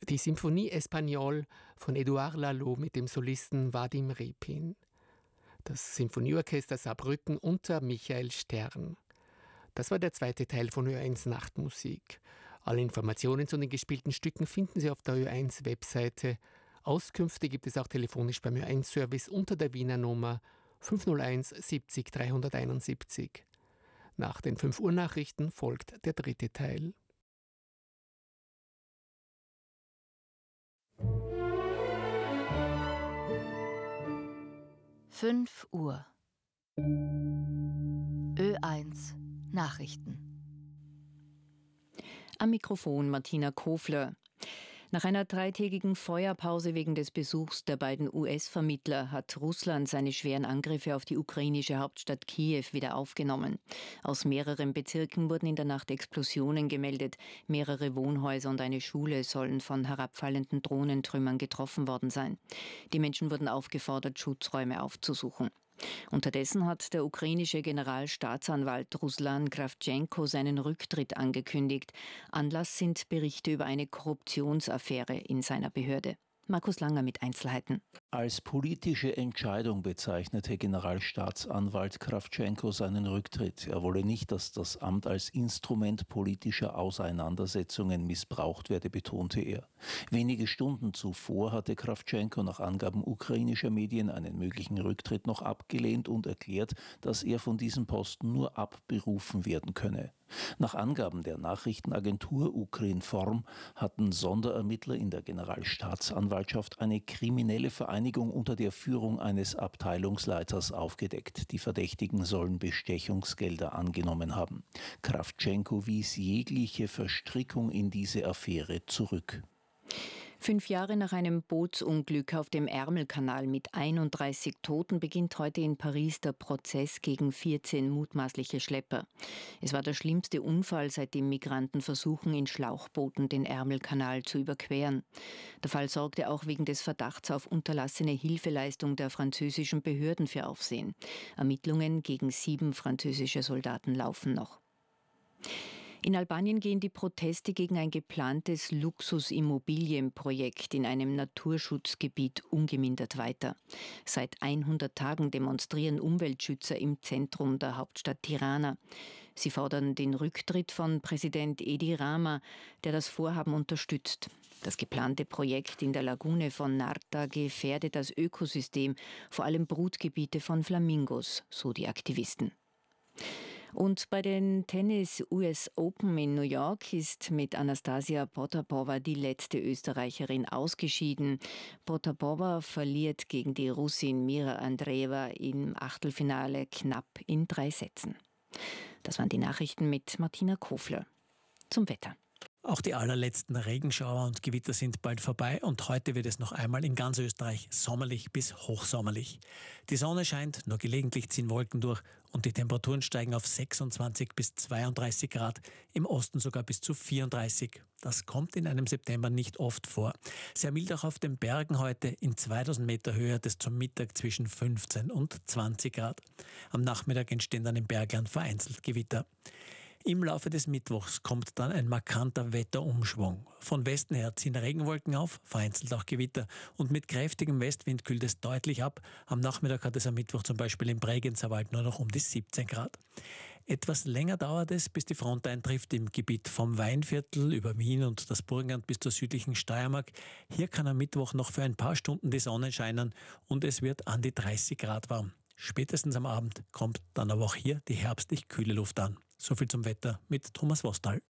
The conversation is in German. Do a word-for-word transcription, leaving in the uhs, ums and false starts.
Die Symphonie Espagnole von Édouard Lalo mit dem Solisten Vadim Repin. Das Symphonieorchester Saarbrücken unter Michael Stern. Das war der zweite Teil von Ö eins Nachtmusik. Alle Informationen zu den gespielten Stücken finden Sie auf der Ö eins Webseite. Auskünfte gibt es auch telefonisch beim Ö eins Service unter der Wiener Nummer fünf null eins siebzig dreihunderteinundsiebzig. Nach den fünf Uhr Nachrichten folgt der dritte Teil. fünf Uhr. Ö eins Nachrichten. Am Mikrofon Martina Kofler. Nach einer dreitägigen Feuerpause wegen des Besuchs der beiden U S-Vermittler hat Russland seine schweren Angriffe auf die ukrainische Hauptstadt Kiew wieder aufgenommen. Aus mehreren Bezirken wurden in der Nacht Explosionen gemeldet. Mehrere Wohnhäuser und eine Schule sollen von herabfallenden Drohnentrümmern getroffen worden sein. Die Menschen wurden aufgefordert, Schutzräume aufzusuchen. Unterdessen hat der ukrainische Generalstaatsanwalt Ruslan Krawtschenko seinen Rücktritt angekündigt. Anlass sind Berichte über eine Korruptionsaffäre in seiner Behörde. Markus Langer mit Einzelheiten. Als politische Entscheidung bezeichnete Generalstaatsanwalt Krawtschenko seinen Rücktritt. Er wolle nicht, dass das Amt als Instrument politischer Auseinandersetzungen missbraucht werde, betonte er. Wenige Stunden zuvor hatte Krawtschenko nach Angaben ukrainischer Medien einen möglichen Rücktritt noch abgelehnt und erklärt, dass er von diesem Posten nur abberufen werden könne. Nach Angaben der Nachrichtenagentur Ukrinform hatten Sonderermittler in der Generalstaatsanwaltschaft eine kriminelle Vereinigung unter der Führung eines Abteilungsleiters aufgedeckt. Die Verdächtigen sollen Bestechungsgelder angenommen haben. Krawtschenko wies jegliche Verstrickung in diese Affäre zurück. Fünf Jahre nach einem Bootsunglück auf dem Ärmelkanal mit einunddreißig Toten beginnt heute in Paris der Prozess gegen vierzehn mutmaßliche Schlepper. Es war der schlimmste Unfall, seitdem Migranten versuchen, in Schlauchbooten den Ärmelkanal zu überqueren. Der Fall sorgte auch wegen des Verdachts auf unterlassene Hilfeleistung der französischen Behörden für Aufsehen. Ermittlungen gegen sieben französische Soldaten laufen noch. In Albanien gehen die Proteste gegen ein geplantes Luxusimmobilienprojekt in einem Naturschutzgebiet ungemindert weiter. Seit hundert Tagen demonstrieren Umweltschützer im Zentrum der Hauptstadt Tirana. Sie fordern den Rücktritt von Präsident Edi Rama, der das Vorhaben unterstützt. Das geplante Projekt in der Lagune von Narta gefährdet das Ökosystem, vor allem Brutgebiete von Flamingos, so die Aktivisten. Und bei den Tennis-U S Open in New York ist mit Anastasia Potapova die letzte Österreicherin ausgeschieden. Potapova verliert gegen die Russin Mira Andreeva im Achtelfinale knapp in drei Sätzen. Das waren die Nachrichten mit Martina Kofler. Zum Wetter. Auch die allerletzten Regenschauer und Gewitter sind bald vorbei und heute wird es noch einmal in ganz Österreich sommerlich bis hochsommerlich. Die Sonne scheint, nur gelegentlich ziehen Wolken durch und die Temperaturen steigen auf sechsundzwanzig bis zweiunddreißig Grad, im Osten sogar bis zu vierunddreißig. Das kommt in einem September nicht oft vor. Sehr mild auch auf den Bergen heute, in zweitausend Meter Höhe hat es zum Mittag zwischen fünfzehn und zwanzig Grad. Am Nachmittag entstehen dann im Bergland vereinzelt Gewitter. Im Laufe des Mittwochs kommt dann ein markanter Wetterumschwung. Von Westen her ziehen Regenwolken auf, vereinzelt auch Gewitter. Und mit kräftigem Westwind kühlt es deutlich ab. Am Nachmittag hat es am Mittwoch zum Beispiel im Bregenzerwald nur noch um die siebzehn Grad. Etwas länger dauert es, bis die Front eintrifft im Gebiet vom Weinviertel über Wien und das Burgenland bis zur südlichen Steiermark. Hier kann am Mittwoch noch für ein paar Stunden die Sonne scheinen und es wird an die dreißig Grad warm. Spätestens am Abend kommt dann aber auch hier die herbstlich kühle Luft an. So viel zum Wetter mit Thomas Wostal.